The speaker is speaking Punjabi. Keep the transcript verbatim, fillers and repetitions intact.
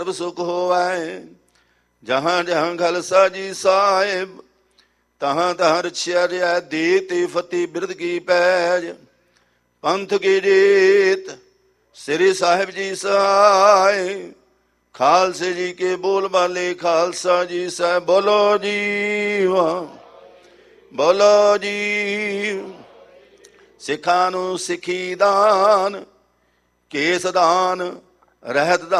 ਸਰਬ ਸੁਖ ਹੋਵੈ। ਜਹਾਂ ਜਹਾਂ ਖਾਲਸਾ ਜੀ ਸਾਹਿਬ, ਤਹਾਂ ਤਹਾਂ ਰਛਿਆ ਰਿਆ ਦੇਤੇ ਫਤਿਹ ਬਿਰਧ ਕੀ ਪੈਜ। ਪੰਥ ਕੀ ਜੀਤ ਸ੍ਰੀ ਸਾਹਿਬ ਜੀ ਸਹਾਇ। ਖਾਲਸੇ ਜੀ ਕੇ ਬੋਲ ਬਾਲੇ ਖਾਲਸਾ ਜੀ ਸਾਹਿਬ। ਬੋਲੋ ਜੀ ਵਾਹ, ਬੋਲੋ ਜੀ। ਸਿੱਖਾਂ ਨੂੰ ਸਿੱਖੀ ਦਾਨ, ਕੇਸ ਦਾਨ, ਰਹਿਤ ਦਾਨ।